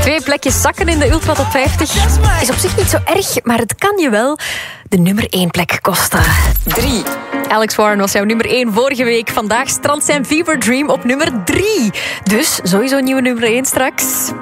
2 plekjes zakken in de Ultra Top 50 is op zich niet zo erg, maar het kan je wel de nummer 1 plek kosten. 3. Alex Warren was jouw nummer 1 vorige week. Vandaag strandt zijn Fever Dream op nummer 3. Dus sowieso een nieuwe nummer 1 straks.